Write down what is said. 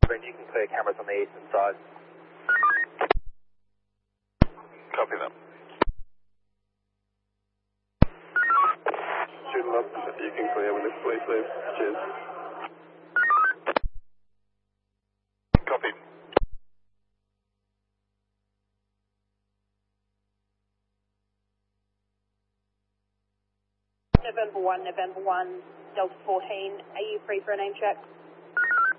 and you can clear cameras on the eastern side. Copy that. Student up, you can clear with this police leave. Cheers. Copy. November 1, Delta 14, are you free for a name check?